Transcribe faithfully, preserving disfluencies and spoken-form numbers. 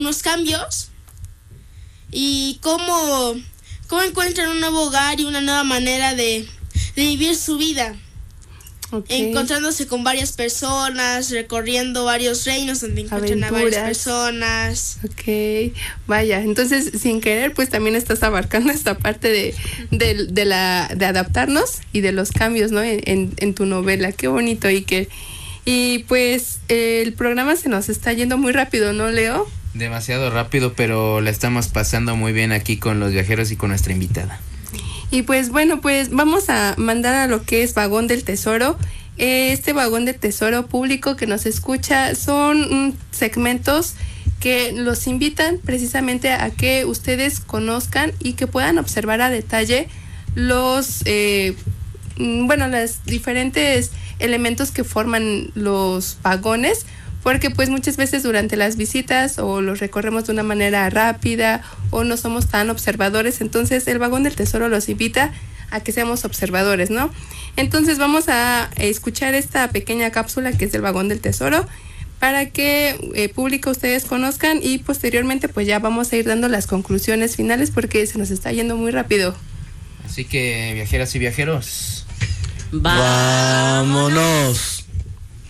unos cambios y cómo, cómo encuentran un nuevo hogar y una nueva manera de, de vivir su vida. Okay. Encontrándose con varias personas, recorriendo varios reinos donde encuentran Aventuras. a varias personas. Ok, vaya, entonces sin querer pues también estás abarcando esta parte de, de, de, la, de adaptarnos y de los cambios, ¿no? En, en, en tu novela, qué bonito, Iker. Y pues eh, el programa se nos está yendo muy rápido, ¿no, Leo? Demasiado rápido, pero la estamos pasando muy bien aquí con los viajeros y con nuestra invitada. Y pues bueno, pues vamos a mandar a lo que es Vagón del Tesoro. Este Vagón del Tesoro público que nos escucha son mm, segmentos que los invitan precisamente a que ustedes conozcan y que puedan observar a detalle los, eh, bueno, los diferentes elementos que forman los vagones, porque pues muchas veces durante las visitas o los recorremos de una manera rápida o no somos tan observadores, entonces el Vagón del Tesoro los invita a que seamos observadores, ¿no? Entonces vamos a escuchar esta pequeña cápsula que es del Vagón del Tesoro para que eh, público ustedes conozcan y posteriormente pues ya vamos a ir dando las conclusiones finales porque se nos está yendo muy rápido. Así que viajeras y viajeros, ¡vámonos!